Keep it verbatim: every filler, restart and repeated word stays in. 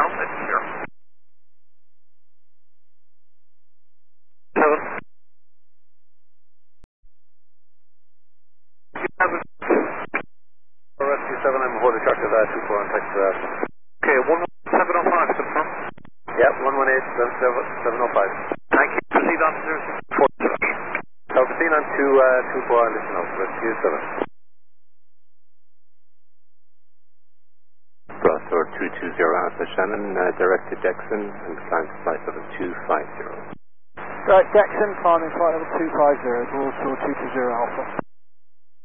southbound, that's zero. Seven. Rescue seven, I'm aboard the truck of that, two four on text for that. Okay, one one seven oh five, confirm. Yeah, one one eight seven oh five. Thank you. Proceed on zero six four seven. So proceed on two, uh, two four on additional, Rescue seven. Brosor two two zero Alpha Shannon, uh, direct to Dexon and climb to flight level two five zero. Right, Dexon, climbing flight level two five zero, Brosor two two zero Alpha.